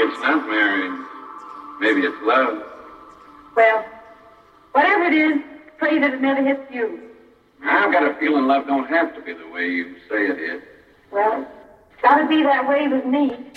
it's not, Mary. Maybe it's love. Well, whatever it is, pray that it never hits you. I've got a feeling love don't have to be the way you say it is. Well, it's got to be that way with me.